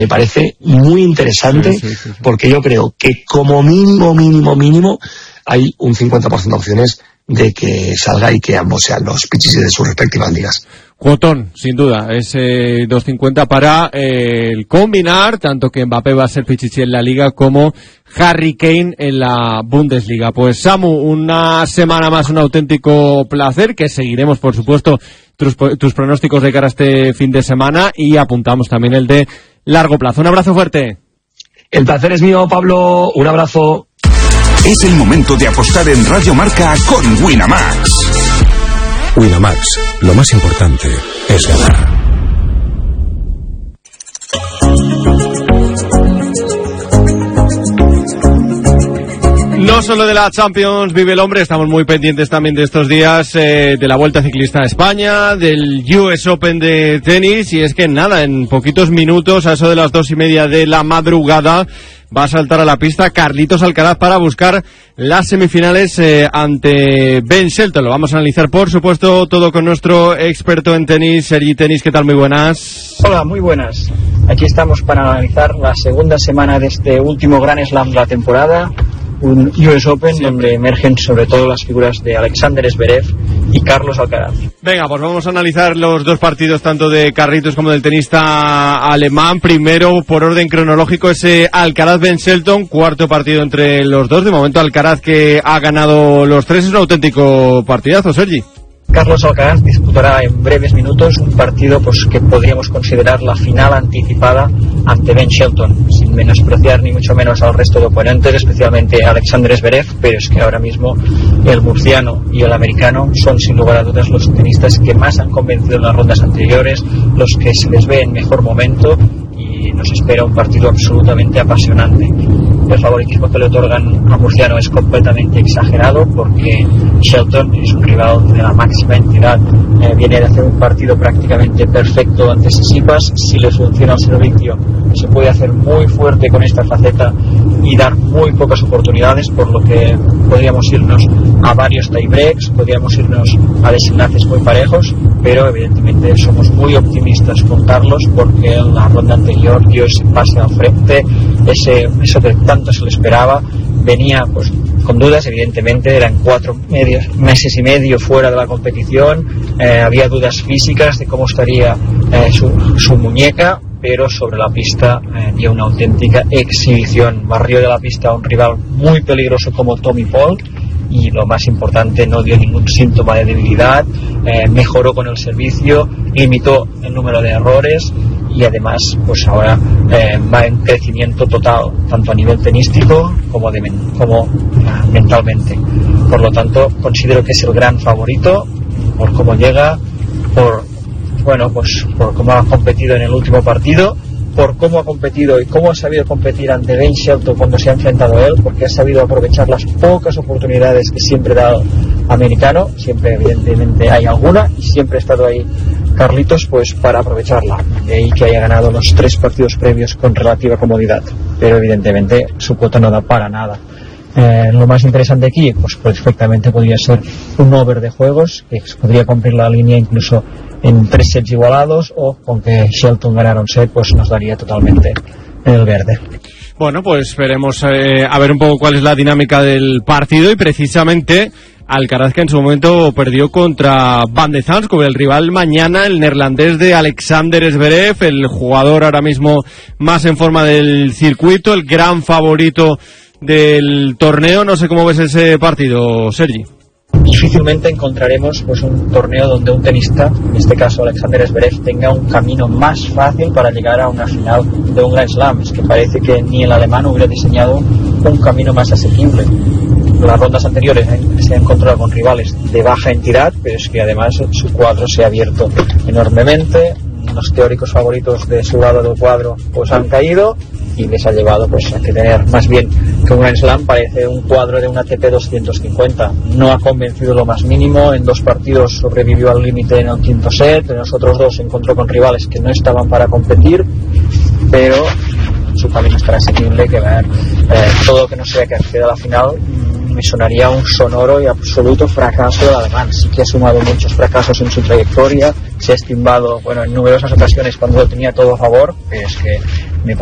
Me parece muy interesante, sí. Porque yo creo que como mínimo hay un 50% de opciones de que salga y que ambos sean los pichichis de sus respectivas ligas. Cuotón, sin duda, es 2.50 para el combinar, tanto que Mbappé va a ser pichichi en la Liga como Harry Kane en la Bundesliga. Pues Samu, una semana más, un auténtico placer, que seguiremos, por supuesto, tus pronósticos de cara a este fin de semana y apuntamos también el de largo plazo. Un abrazo fuerte. El placer es mío, Pablo, un abrazo. Es el momento de apostar en Radio Marca con Winamax. Winamax, lo más importante es ganar. No solo de la Champions vive el hombre, estamos muy pendientes también de estos días de la Vuelta Ciclista a España, del US Open de tenis, y es que nada, en poquitos minutos, a eso de las 2:30 de la madrugada, va a saltar a la pista Carlitos Alcaraz para buscar las semifinales ante Ben Shelton. Lo vamos a analizar, por supuesto, todo con nuestro experto en tenis, Sergi Tenis. ¿Qué tal? Muy buenas. Hola, muy buenas. Aquí estamos para analizar la segunda semana de este último Grand Slam de la temporada, un US Open donde emergen sobre todo las figuras de Alexander Zverev y Carlos Alcaraz. Venga, pues vamos a analizar los dos partidos, tanto de Carlitos como del tenista alemán. Primero, por orden cronológico, ese Alcaraz-Ben Shelton, cuarto partido entre los dos. De momento, Alcaraz, que ha ganado los tres. Es un auténtico partidazo, Sergi. Carlos Alcaraz disputará en breves minutos un partido pues que podríamos considerar la final anticipada ante Ben Shelton, sin menospreciar ni mucho menos al resto de oponentes, especialmente Alexander Zverev, pero es que ahora mismo el murciano y el americano son sin lugar a dudas los tenistas que más han convencido en las rondas anteriores, los que se les ve en mejor momento, y nos espera un partido absolutamente apasionante. El favoritismo que le otorgan a murciano es completamente exagerado, porque Shelton es un rival de la máxima entidad, viene de hacer un partido prácticamente perfecto ante Tsitsipas. Si le funciona el servicio, se puede hacer muy fuerte con esta faceta y dar muy pocas oportunidades, por lo que podríamos irnos a varios tiebreaks, podríamos irnos a desenlaces muy parejos, pero evidentemente somos muy optimistas con Carlos, porque en la ronda anterior dio ese pase al frente, eso que tanto se le esperaba. Venía pues con dudas, evidentemente, eran 4 meses y medio fuera de la competición, había dudas físicas de cómo estaría su muñeca, pero sobre la pista dio una auténtica exhibición. Barrió de la pista a un rival muy peligroso como Tommy Paul, y lo más importante, no dio ningún síntoma de debilidad, mejoró con el servicio, limitó el número de errores, y además pues ahora va en crecimiento total, tanto a nivel tenístico como mentalmente. Por lo tanto, considero que es el gran favorito por cómo llega, por cómo ha competido en el último partido, por cómo ha competido y cómo ha sabido competir ante Ben Shelton cuando se ha enfrentado a él, porque ha sabido aprovechar las pocas oportunidades que siempre da el americano. Siempre evidentemente hay alguna, y siempre ha estado ahí Carlitos pues para aprovecharla, de ahí que haya ganado los 3 partidos previos con relativa comodidad, pero evidentemente su cuota no da para nada. Lo más interesante aquí, pues perfectamente podría ser un over de juegos, que podría cumplir la línea incluso en 3 sets igualados, o con que Shelton ganara un set, pues nos daría totalmente el verde. Bueno, pues veremos a ver un poco cuál es la dinámica del partido, y precisamente Alcaraz, que en su momento perdió contra Van de Zandschulp, el rival mañana, el neerlandés de Alexander Zverev, el jugador ahora mismo más en forma del circuito, el gran favorito del torneo. No sé cómo ves ese partido, Sergi. Difícilmente encontraremos pues un torneo donde un tenista, en este caso Alexander Zverev, tenga un camino más fácil para llegar a una final de un Grand Slam. Es que parece que ni el alemán hubiera diseñado un camino más asequible. Las rondas anteriores se ha encontrado con rivales de baja entidad, pero es que además su cuadro se ha abierto enormemente. Los teóricos favoritos de su lado del cuadro pues han caído, y les ha llevado pues a que tener más bien que un Grand Slam parece un cuadro de una ATP 250. No ha convencido lo más mínimo, en 2 partidos sobrevivió al límite en el 5º set, en los otros 2 se encontró con rivales que no estaban para competir, pero su camino es tan asequible que ver todo lo que no sea que acceda a la final me sonaría un sonoro y absoluto fracaso del alemán. Sí que ha sumado muchos fracasos en su trayectoria, se ha estimbado en numerosas ocasiones cuando lo tenía todo a favor, pero es que